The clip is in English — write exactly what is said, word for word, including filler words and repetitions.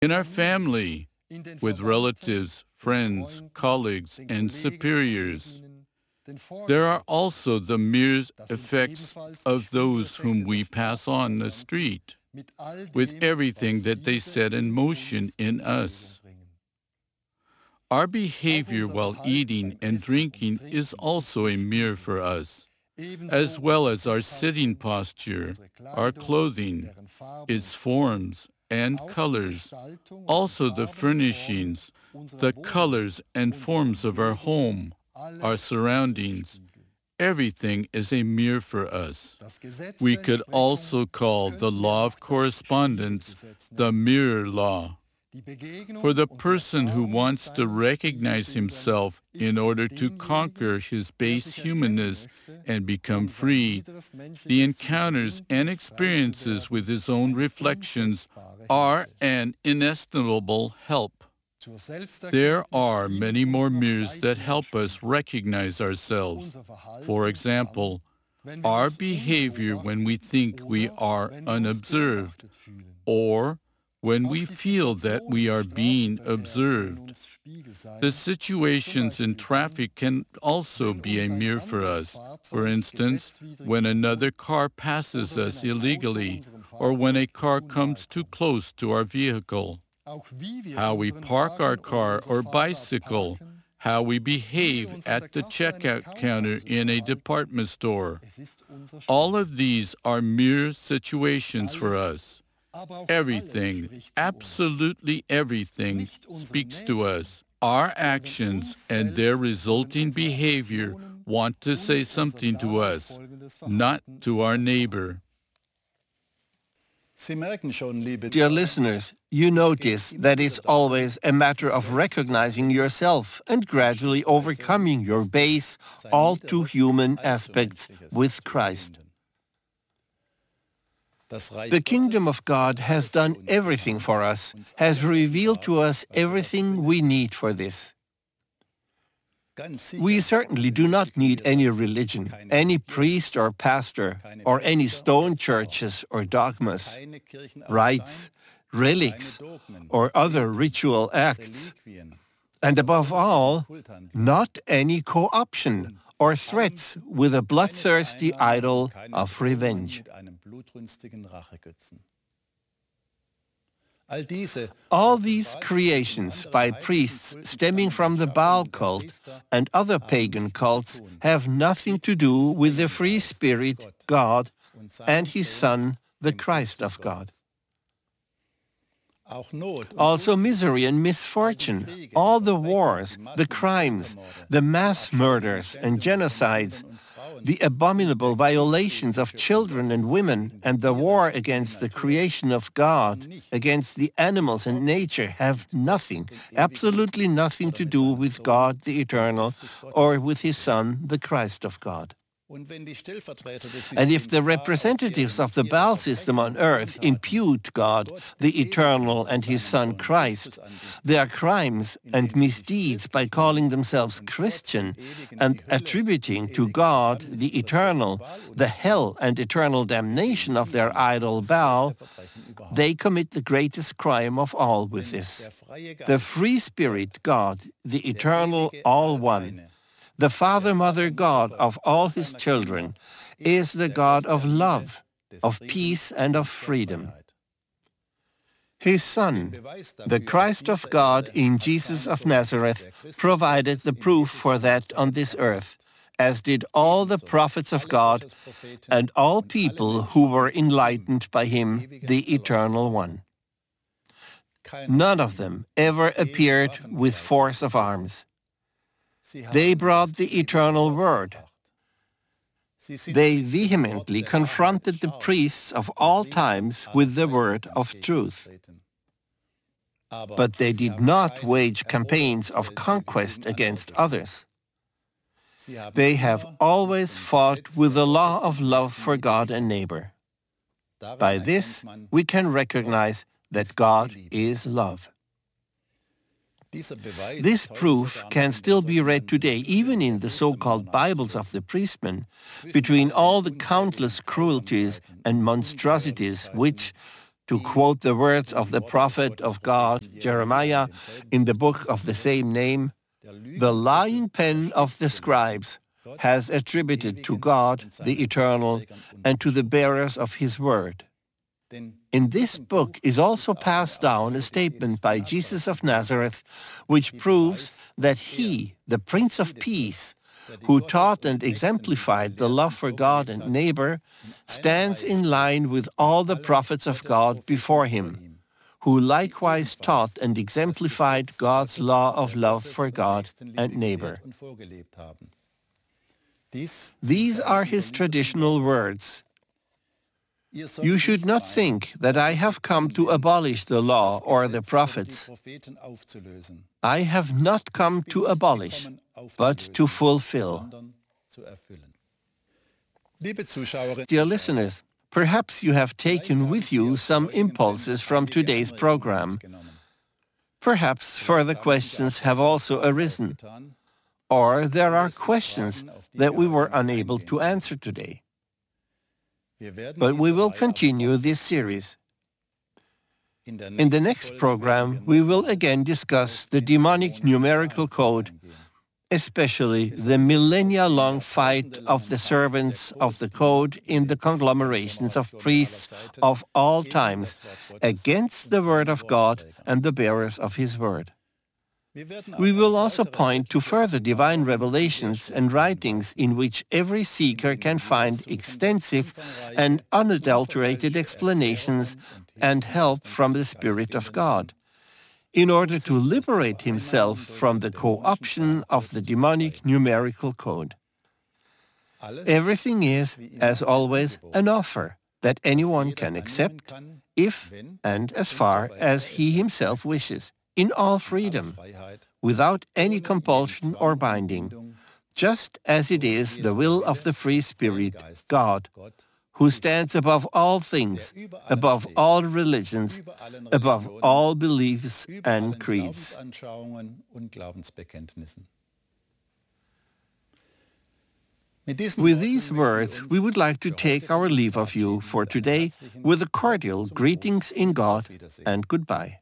In our family, with relatives, friends, colleagues, and superiors. There are also the mere effects of those whom we pass on the street, with everything that they set in motion in us. Our behavior while eating and drinking is also a mirror for us, as well as our sitting posture, our clothing, its forms and colors, also the furnishings, the colors and forms of our home, our surroundings. Everything is a mirror for us. We could also call the law of correspondence the mirror law. For the person who wants to recognize himself in order to conquer his base humanness and become free, the encounters and experiences with his own reflections are an inestimable help. There are many more mirrors that help us recognize ourselves. For example, our behavior when we think we are unobserved, or when we feel that we are being observed. The situations in traffic can also be a mirror for us. For instance, when another car passes us illegally, or when a car comes too close to our vehicle. How we park our car or bicycle, how we behave at the checkout counter in a department store. All of these are mirror situations for us. Everything, absolutely everything, speaks to us. Our actions and their resulting behavior want to say something to us, not to our neighbor. Dear listeners, you notice that it's always a matter of recognizing yourself and gradually overcoming your base, all too human aspects with Christ. The kingdom of God has done everything for us, has revealed to us everything we need for this. We certainly do not need any religion, any priest or pastor, or any stone churches or dogmas, rites, relics, or other ritual acts. And above all, not any co-option or threats with a bloodthirsty idol of revenge. All these creations by priests stemming from the Baal cult and other pagan cults have nothing to do with the free spirit, God, and His Son, the Christ of God. Also misery and misfortune, all the wars, the crimes, the mass murders and genocides, the abominable violations of children and women, and the war against the creation of God, against the animals and nature have nothing, absolutely nothing to do with God the Eternal or with His Son, the Christ of God. And if the representatives of the Baal system on earth impute God, the Eternal, and His Son Christ, their crimes and misdeeds by calling themselves Christian and attributing to God, the Eternal, the hell and eternal damnation of their idol Baal, they commit the greatest crime of all with this. The free spirit God, the Eternal All One, the Father, Mother, God of all His children, is the God of love, of peace, and of freedom. His Son, the Christ of God in Jesus of Nazareth, provided the proof for that on this earth, as did all the prophets of God and all people who were enlightened by Him, the Eternal One. None of them ever appeared with force of arms. They brought the eternal word. They vehemently confronted the priests of all times with the word of truth. But they did not wage campaigns of conquest against others. They have always fought with the law of love for God and neighbor. By this, we can recognize that God is love. This proof can still be read today, even in the so-called Bibles of the priestmen, between all the countless cruelties and monstrosities which, To quote the words of the prophet of God, Jeremiah, in the book of the same name, the lying pen of the scribes has attributed to God, the Eternal, and to the bearers of his word. In this book is also passed down a statement by Jesus of Nazareth, which proves that he, the Prince of Peace, who taught and exemplified the love for God and neighbor, stands in line with all the prophets of God before him, who likewise taught and exemplified God's law of love for God and neighbor. These are his traditional words. You should not think that I have come to abolish the law or the prophets. I have not come to abolish, but to fulfill. Dear listeners, perhaps you have taken with you some impulses from today's program. Perhaps further questions have also arisen, or there are questions that we were unable to answer today. But we will continue this series. In the next program, we will again discuss the demonic numerical code, especially the millennia-long fight of the servants of the code in the conglomerations of priests of all times against the Word of God and the bearers of his word. We will also point to further divine revelations and writings in which every seeker can find extensive and unadulterated explanations and help from the Spirit of God, in order to liberate himself from the co-option of the demonic numerical code. Everything is, as always, an offer that anyone can accept if and as far as he himself wishes, in all freedom, without any compulsion or binding, just as it is the will of the free Spirit, God, who stands above all things, above all religions, above all beliefs and creeds. With these words, we would like to take our leave of you for today with a cordial greetings in God and goodbye.